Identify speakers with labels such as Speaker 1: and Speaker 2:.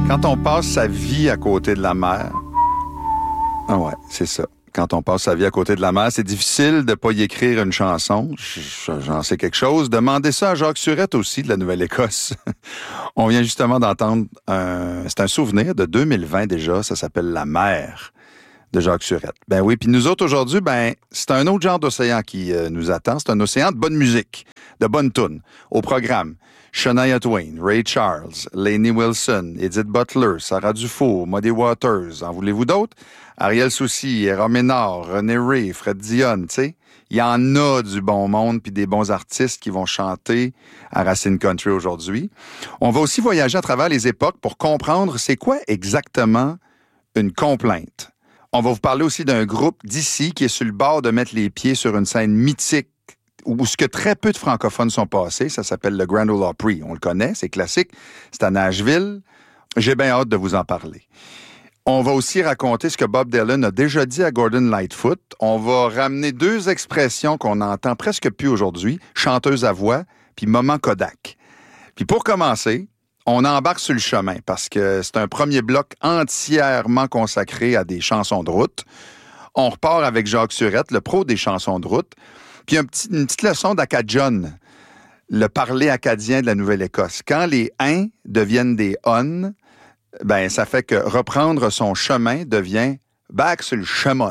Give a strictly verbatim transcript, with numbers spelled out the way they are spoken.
Speaker 1: Quand on passe sa vie à côté de la mer, ah ouais, c'est ça. Quand on passe sa vie à côté de la mer, c'est difficile de pas y écrire une chanson. J'en sais quelque chose. Demandez ça à Jacques Surette aussi, de la Nouvelle-Écosse. On vient justement d'entendre un... C'est un souvenir de deux mille vingt déjà. Ça s'appelle La mer de Jacques Surette. Ben oui, puis nous autres aujourd'hui, ben c'est un autre genre d'océan qui euh, nous attend. C'est un océan de bonne musique, de bonnes tunes. Au programme, Shania Twain, Ray Charles, Lainey Wilson, Edith Butler, Sarah Dufour, Muddy Waters. En voulez-vous d'autres? Ariel Soucy, Era Ménard, René Ray, Fred Dionne, tu sais. Il y en a du bon monde puis des bons artistes qui vont chanter à Racine Country aujourd'hui. On va aussi voyager à travers les époques pour comprendre c'est quoi exactement une complainte. On va vous parler aussi d'un groupe d'ici qui est sur le bord de mettre les pieds sur une scène mythique où ce que très peu de francophones sont passés. Ça s'appelle le Grand Ole Opry. On le connaît, c'est classique. C'est à Nashville. J'ai bien hâte de vous en parler. On va aussi raconter ce que Bob Dylan a déjà dit à Gordon Lightfoot. On va ramener deux expressions qu'on entend presque plus aujourd'hui, chanteuse à voix, puis moment Kodak. Puis pour commencer, on embarque sur le chemin parce que c'est un premier bloc entièrement consacré à des chansons de route. On repart avec Jacques Surette, le pro des chansons de route, puis un petit, une petite leçon d'Acadian, le parler acadien de la Nouvelle-Écosse. Quand les « uns » deviennent des « on », ben ça fait que reprendre son chemin devient « back sur le chemin ».